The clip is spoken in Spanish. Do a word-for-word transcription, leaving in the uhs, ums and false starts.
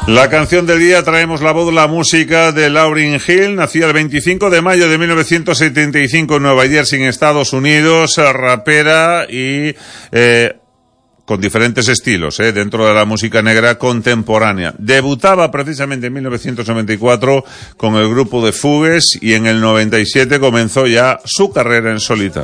La canción del día, traemos la voz, la música de Lauryn Hill. Nacida el veinticinco de mayo de mil novecientos setenta y cinco en Nueva Jersey, en Estados Unidos, rapera y eh, con diferentes estilos eh, dentro de la música negra contemporánea. Debutaba precisamente en mil novecientos noventa y cuatro con el grupo The Fugees y en el noventa y siete comenzó ya su carrera en solitario.